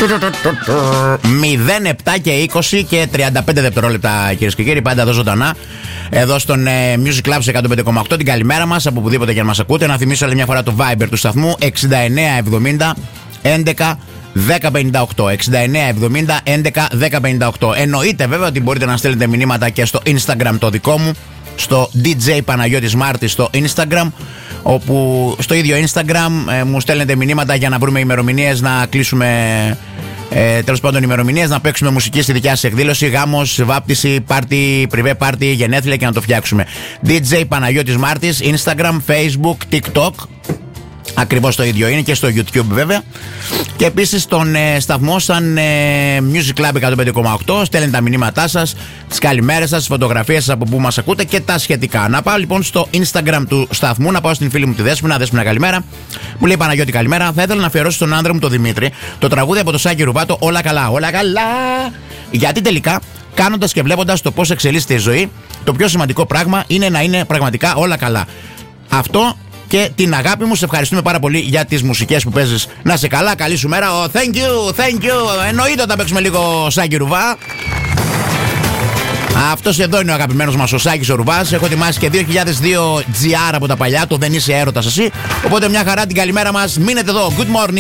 07 και 20 και 35 δευτερόλεπτα, κυρίες και κύριοι. Πάντα εδώ ζωντανά, εδώ στον Music Club σε 105,8. Την καλημέρα μας από οπουδήποτε και αν μας ακούτε. Να θυμίσω άλλη μια φορά το Viber του σταθμού 6970 11 1058. 6970 11 1058. Εννοείται βέβαια ότι μπορείτε να στέλνετε μηνύματα και στο Instagram το δικό μου, στο DJ Παναγιώτης Μάρτης στο Instagram, όπου στο ίδιο Instagram μου στέλνετε μηνύματα για να βρούμε ημερομηνίες να κλείσουμε, τέλος πάντων ημερομηνίες να παίξουμε μουσική στη δικιά σας εκδήλωση, γάμος, βάπτιση, πάρτι, πριβέ πάρτι, γενέθλια και να το φτιάξουμε. DJ Παναγιώτης Μάρτης, Instagram, Facebook, TikTok. Ακριβώς το ίδιο είναι και στο YouTube βέβαια. Και επίσης στον σταθμό σαν Music Club 105,8 στέλνετε τα μηνύματά σας, τις καλημέρες σας, τις φωτογραφίες σας από που μας ακούτε και τα σχετικά. Να πάω λοιπόν στο Instagram του σταθμού, να πάω στην φίλη μου τη Δέσποινα. Δέσποινα, καλημέρα. Μου λέει Παναγιώτη, καλημέρα. Θα ήθελα να αφιερώσω στον άντρα μου τον Δημήτρη το τραγούδι από το Σάκη Ρουβάτο, Όλα καλά, όλα καλά. Γιατί τελικά, κάνοντας και βλέποντας το πώς εξελίσσεται η ζωή, το πιο σημαντικό πράγμα είναι να είναι πραγματικά όλα καλά. Αυτό και την αγάπη μου. Σε ευχαριστούμε πάρα πολύ για τις μουσικές που παίζεις. Να σε καλά, καλή σου μέρα. Thank you. Εννοείται όταν παίξουμε λίγο Σάκη Ρουβά. Αυτός εδώ είναι ο αγαπημένος μας ο Σάκης ο Ρουβάς. Έχω ετοιμάσει και 2002 GR από τα παλιά. Το δεν είσαι έρωτας εσύ. Οπότε μια χαρά, την καλημέρα μας. Μείνετε εδώ. Good morning.